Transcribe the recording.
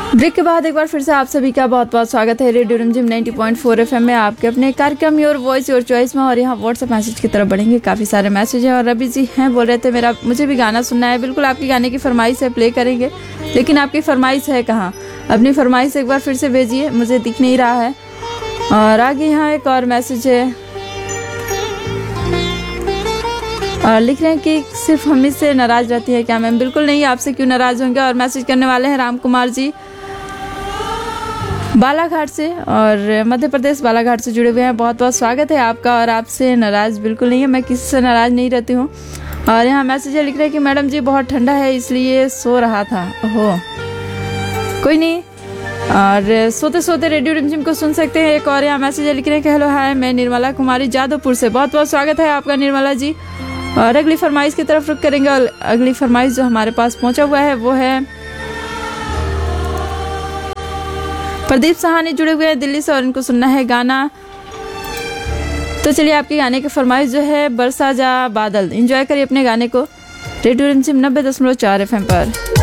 Break के बाद एक बार फिर से आप सभी का बहुत बहुत स्वागत है रेडियो रिमझिम 90.4 एफएम में आपके अपने कार्यक्रम योर वॉइस योर चॉइस में। और यहाँ व्हाट्सएप मैसेज की तरफ बढ़ेंगे, काफ़ी सारे मैसेज हैं। और रवि जी हैं, बोल रहे थे मुझे भी गाना सुनना है। बिल्कुल आपकी गाने की फरमाइश है, प्ले करेंगे, लेकिन आपकी फरमाइश है कहाँ? अपनी फरमाइश एक बार फिर से भेजिए, मुझे दिख नहीं रहा है। और आगे यहाँ एक और मैसेज है और लिख रहे हैं कि सिर्फ हम से नाराज रहती है क्या मैम? बिल्कुल नहीं, आपसे क्यों नाराज होंगे। और मैसेज करने वाले हैं राम कुमार जी बालाघाट से, और मध्य प्रदेश बालाघाट से जुड़े हुए हैं। बहुत बहुत स्वागत है आपका। और आपसे नाराज बिल्कुल नहीं है, मैं किसी से नाराज नहीं रहती हूँ। और यहाँ मैसेज लिख रहे हैं कि मैडम जी बहुत ठंडा है इसलिए सो रहा था। ओहो, कोई नहीं, और सोते सोते रेडियो रिमझिम को सुन सकते हैं। एक और यहाँ मैसेज लिख रहे हैं कि हेलो हाय, मैं निर्मला कुमारी जादवपुर से। बहुत बहुत स्वागत है आपका निर्मला जी। और अगली फरमाइश की तरफ रुख करेंगे। और अगली फरमाइश जो हमारे पास पहुंचा हुआ है वो है प्रदीप सहानी, जुड़े हुए हैं दिल्ली से, और इनको सुनना है गाना। तो चलिए आपके गाने की फरमाइश जो है बरसा जा बादल। एंजॉय करिए अपने गाने को रेडियो रिमझिम 90.4 एफएम पर।